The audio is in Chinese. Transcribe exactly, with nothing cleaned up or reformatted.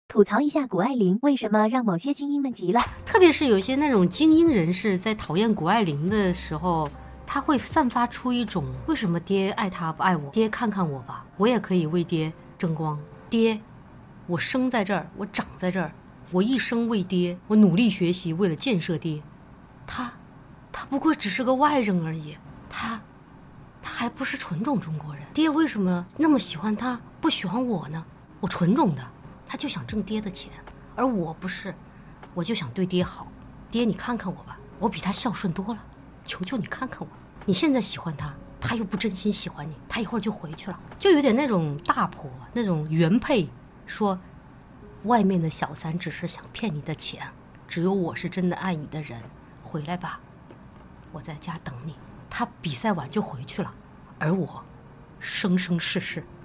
吐槽一下谷爱凌为什么让某些精英们急了， 特别是有些那种精英人士在讨厌谷爱凌的时候，他会散发出一种为什么爹爱他不爱我，爹看看我吧，我也可以为爹争光，爹我生在这儿，我长在这儿，我一生为爹，我努力学习为了建设爹，他他不过只是个外人而已，他他还不是纯种中国人，爹为什么那么喜欢他不喜欢我呢？我纯种的，他就想挣爹的钱，而我不是，我就想对爹好，爹你看看我吧，我比他孝顺多了，求求你看看我，你现在喜欢他，他又不真心喜欢你，他一会儿就回去了，就有点那种大婆那种原配说外面的小三只是想骗你的钱，只有我是真的爱你的人，回来吧，我在家等你。他比赛完就回去了，而我生生世世